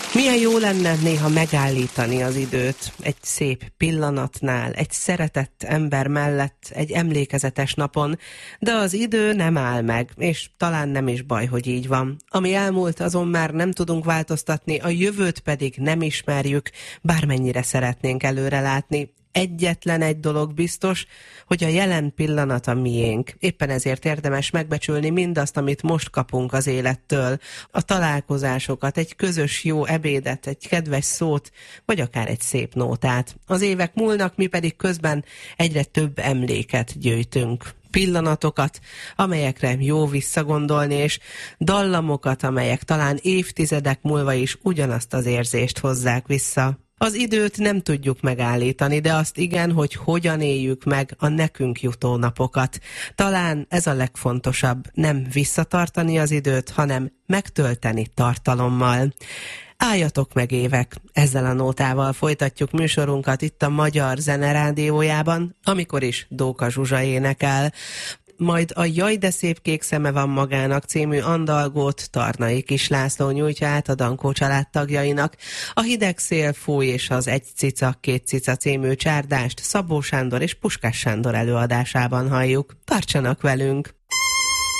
Milyen jó lenne néha megállítani az időt egy szép pillanatnál, egy szeretett ember mellett, egy emlékezetes napon, de az idő nem áll meg, és talán nem is baj, hogy így van. Ami elmúlt, azon már nem tudunk változtatni, a jövőt pedig nem ismerjük, bármennyire szeretnénk előrelátni. Egyetlen egy dolog biztos, hogy a jelen pillanat a miénk. Éppen ezért érdemes megbecsülni mindazt, amit most kapunk az élettől. A találkozásokat, egy közös jó ebédet, egy kedves szót, vagy akár egy szép nótát. Az évek múlnak, mi pedig közben egyre több emléket gyűjtünk. Pillanatokat, amelyekre jó visszagondolni, és dallamokat, amelyek talán évtizedek múlva is ugyanazt az érzést hozzák vissza. Az időt nem tudjuk megállítani, de azt igen, hogy hogyan éljük meg a nekünk jutó napokat. Talán ez a legfontosabb, nem visszatartani az időt, hanem megtölteni tartalommal. Álljatok meg évek! Ezzel a nótával folytatjuk műsorunkat itt a Magyar Zene Rádiójában, amikor is Dóka Zsuzsa énekel. Majd a Jaj, de szép kék szeme van magának című andalgót Tarnai Kis László nyújtja át a Dankó családtagjainak. A Hideg szél fúj és az Egy cica, két cica című csárdást Szabó Sándor és Puskás Sándor előadásában halljuk. Tartsanak velünk!